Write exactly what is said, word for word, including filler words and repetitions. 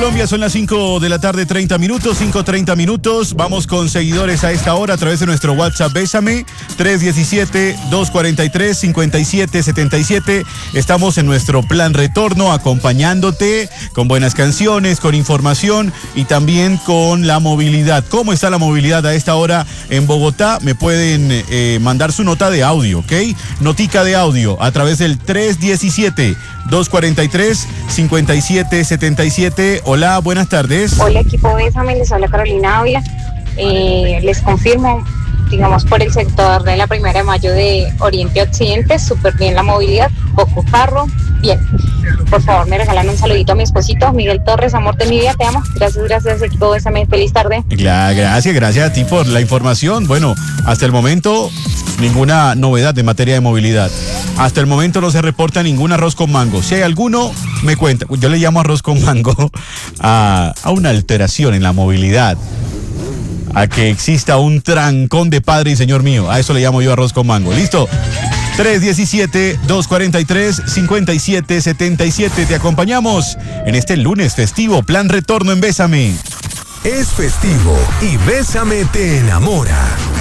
Colombia, son las cinco de la tarde, treinta minutos, cinco treinta minutos. Vamos con seguidores a esta hora a través de nuestro WhatsApp Bésame, tres diecisiete, dos cuarenta y tres, cincuenta y siete setenta y siete. Estamos en nuestro plan retorno, acompañándote con buenas canciones, con información y también con la movilidad. ¿Cómo está la movilidad a esta hora en Bogotá? Me pueden eh, mandar su nota de audio, ¿ok? Notica de audio a través del tres diecisiete, dos cuarenta y tres, cincuenta y siete setenta y siete. Hola, buenas tardes. Hola, equipo Bésame, les habla Carolina Ávila. Eh, les confirmo, digamos, por el sector de la primera de mayo de Oriente a Occidente, súper bien la movilidad, poco carro, bien. Por favor, me regalan un saludito a mi esposito, Miguel Torres, amor de mi vida, te amo. Gracias, gracias, equipo Bésame, feliz tarde. Gracias, gracias a ti por la información. Bueno, hasta el momento, ninguna novedad en materia de movilidad. Hasta el momento no se reporta ningún arroz con mango. Si hay alguno, me cuenta. Yo le llamo arroz con mango a, a una alteración en la movilidad, a que exista un trancón de padre y señor mío. A eso le llamo yo arroz con mango. ¿Listo? tres diecisiete, dos cuarenta y tres, cincuenta y siete setenta y siete. Te acompañamos en este lunes festivo, plan retorno en Bésame. Es festivo y Bésame te enamora.